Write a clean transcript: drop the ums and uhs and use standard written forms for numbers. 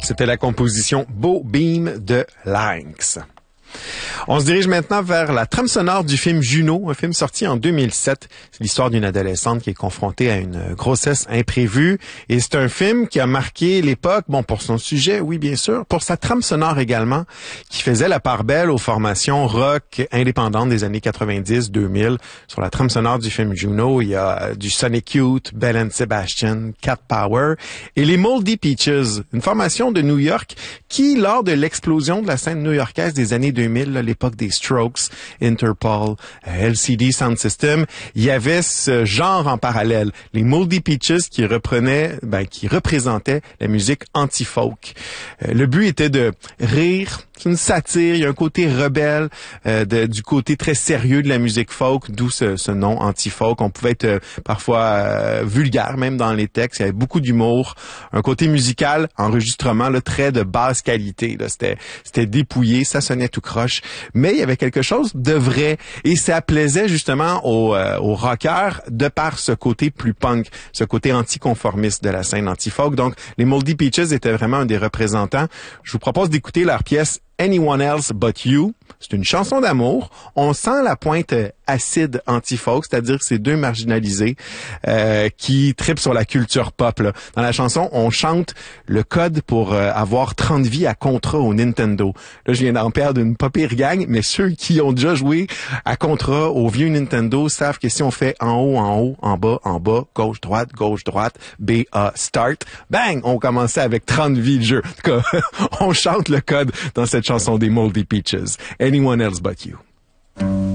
C'était la composition Beau Beam de Lynx. On se dirige maintenant vers la trame sonore du film Juno, un film sorti en 2007. C'est l'histoire d'une adolescente qui est confrontée à une grossesse imprévue. Et c'est un film qui a marqué l'époque, bon, pour son sujet, oui, bien sûr, pour sa trame sonore également, qui faisait la part belle aux formations rock indépendantes des années 90-2000. Sur la trame sonore du film Juno, il y a du Sonic Youth, Belle and Sebastian, Cat Power et les Moldy Peaches, une formation de New York qui, lors de l'explosion de la scène new-yorkaise des années 2000, là, l'époque des Strokes, Interpol, LCD Sound System, il y avait ce genre en parallèle. Les Moldy Peaches qui représentaient la musique anti-folk. Le but était de rire, c'est une satire, il y a un côté rebelle, du côté très sérieux de la musique folk, d'où ce nom anti-folk. On pouvait être parfois vulgaire même dans les textes, il y avait beaucoup d'humour, un côté musical, enregistrement là, très de basse qualité, là, c'était dépouillé, ça sonnait tout croche, mais il y avait quelque chose de vrai et ça plaisait justement aux rockers de par ce côté plus punk, ce côté anticonformiste de la scène anti-folk. Donc les Moldy Peaches étaient vraiment un des représentants. Je vous propose d'écouter leur pièce Anyone Else But You. C'est une chanson d'amour. On sent la pointe acide anti-folk, c'est-à-dire que c'est deux marginalisés qui trippent sur la culture pop. Là. Dans la chanson, on chante le code pour avoir 30 vies à contrat au Nintendo. Là, je viens d'en perdre une pas pire gang, mais ceux qui ont déjà joué à contrat au vieux Nintendo savent que si on fait en haut, en bas, gauche, droite, B, A, start, bang, on commençait avec 30 vies de jeu. En tout cas, on chante le code dans cette chanson des Moldy Peaches. Anyone Else But You.